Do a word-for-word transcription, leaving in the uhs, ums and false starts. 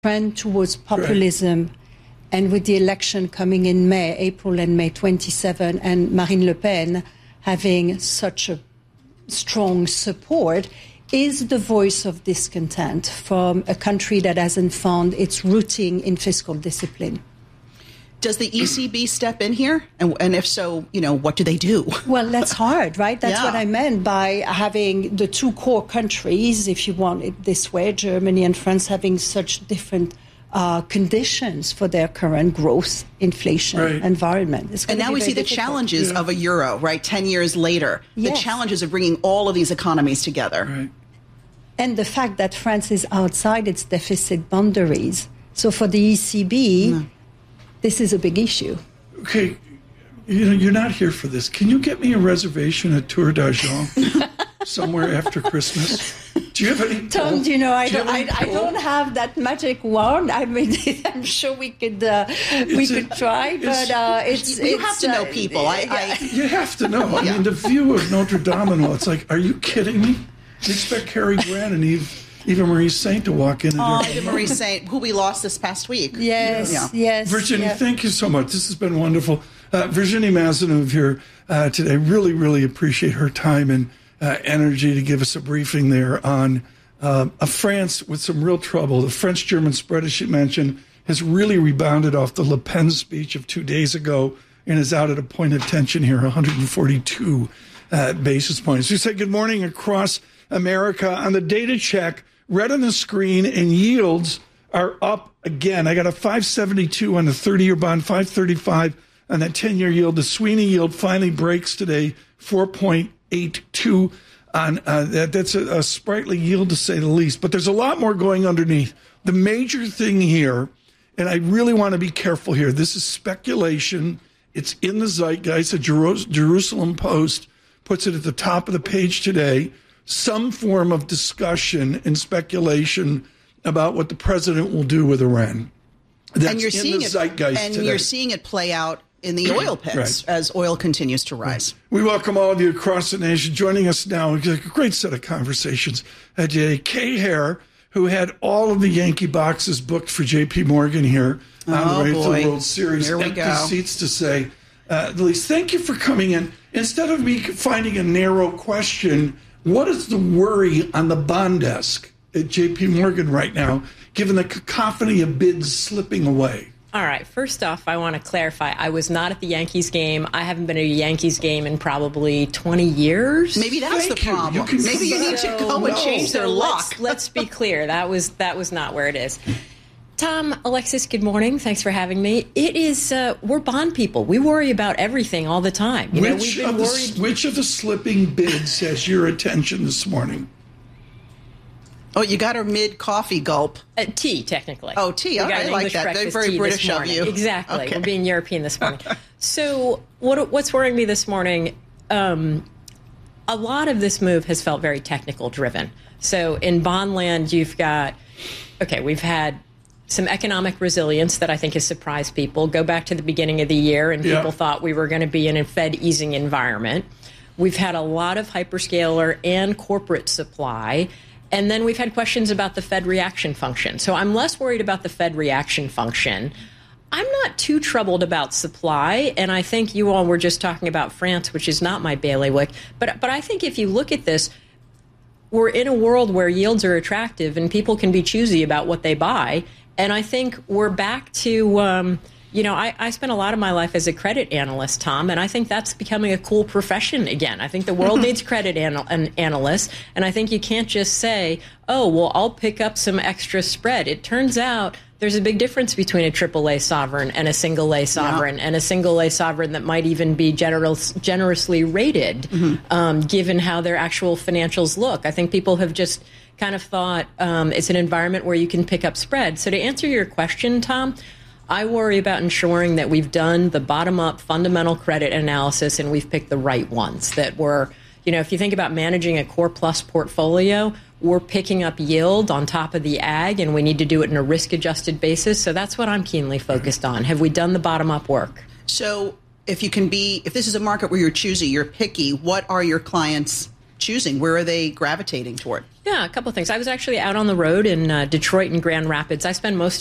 trend towards populism. Right. And with the election coming in May, April and May twenty-seventh, and Marine Le Pen having such a strong support, is the voice of discontent from a country that hasn't found its rooting in fiscal discipline. Does the E C B step in here? And, and if so, you know, what do they do? Well, that's hard, right? That's yeah. what I meant by having the two core countries, if you want it this way, Germany and France, having such different uh, conditions for their current growth, inflation right. environment. And now we see the difficult. challenges yeah. of a euro, right, ten years later. Yes. The challenges of bringing all of these economies together. Right. And the fact that France is outside its deficit boundaries. So for the E C B... Mm. This is a big issue. Okay, you know, you're not here for this. Can you get me a reservation at Tour d'Argent somewhere after Christmas? Do you have any? Tom, pull? do you know, I do don't, I, I don't have that magic wand. I mean, I'm sure we could, uh, we a, could try, but uh, it's you it's, have to know uh, people. I, I you have to know. I yeah. mean, the view of Notre Dame. It's like, are you kidding me? You expect Cary Grant and Eve. Eva Marie Saint to walk in. Oh, Eva Marie Saint, who we lost this past week. Yes, yeah. yes. Virginie, yes. thank you so much. This has been wonderful. Uh, Virginie Mazeneuve here uh, today. Really, really appreciate her time and uh, energy to give us a briefing there on uh, a France with some real trouble. The French-German spread, as she mentioned, has really rebounded off the Le Pen speech of two days ago and is out at a point of tension here, one hundred forty-two uh, basis points. We say good morning across America on the data check. Red on the screen, and yields are up again. I got a five seventy-two on the thirty-year bond, five thirty-five on that ten-year yield. The Sweeney yield finally breaks today, four point eight two on uh, that. That's a, a sprightly yield, to say the least. But there's a lot more going underneath. The major thing here, and I really want to be careful here, this is speculation. It's in the zeitgeist. The Jeru- Jerusalem Post puts it at the top of the page today. Some form of discussion and speculation about what the president will do with Iran. That's and you're in seeing the it, zeitgeist and today. you're seeing it play out in the oil pits right. as oil continues to rise. We welcome all of you across the nation. Joining us now, a great set of conversations. Uh, Kay Hare, who had all of the Yankee boxes booked for J P Morgan here on oh, the way boy. to the World Series. Here we Empty go. seats to say uh, the least. Thank you for coming in. Instead of me finding a narrow question, what is the worry on the bond desk at J P Morgan right now, given the cacophony of bids slipping away? All right. First off, I want to clarify. I was not at the Yankees game. I haven't been at a Yankees game in probably twenty years. Maybe that's Thank the you. problem. You Maybe you need so, to go and no. change their so luck. Let's, let's be clear. That was that was not where it is. Tom, Alexis, good morning. Thanks for having me. It is, uh, we're bond people. We worry about everything all the time. You which, know, we've been of worried. the, which of the slipping bids has your attention this morning? Oh, you got her mid-coffee gulp. Uh, tea, technically. Oh, tea. All right, I like that. They're very British of you. Exactly. Okay. We're being European this morning. So what, what's worrying me this morning, um, a lot of this move has felt very technical driven. So in bond land, you've got, okay, we've had some economic resilience that I think has surprised people. Go back to the beginning of the year, and yeah. people thought we were going to be in a Fed easing environment. We've had a lot of hyperscaler and corporate supply. And then we've had questions about the Fed reaction function. So I'm less worried about the Fed reaction function. I'm not too troubled about supply. And I think you all were just talking about France, which is not my bailiwick. But, but I think if you look at this, we're in a world where yields are attractive and people can be choosy about what they buy. And I think we're back to, um, you know, I, I spent a lot of my life as a credit analyst, Tom, and I think that's becoming a cool profession again. I think the world needs credit anal- an analysts, and I think you can't just say, oh, well, I'll pick up some extra spread. It turns out there's a big difference between a triple A sovereign and a single A sovereign, yeah. and a single A sovereign that might even be generous, generously rated, mm-hmm. um, given how their actual financials look. I think people have just kind of thought um, it's an environment where you can pick up spread. So to answer your question, Tom, I worry about ensuring that we've done the bottom-up fundamental credit analysis and we've picked the right ones. That we're, you know, if you think about managing a core plus portfolio, we're picking up yield on top of the ag, and we need to do it in a risk-adjusted basis. So that's what I'm keenly focused on. Have we done the bottom-up work? So if you can be, if this is a market where you're choosy, you're picky, what are your clients choosing? Where are they gravitating toward? Yeah, a couple of things. I was actually out on the road in uh, Detroit and Grand Rapids. I spend most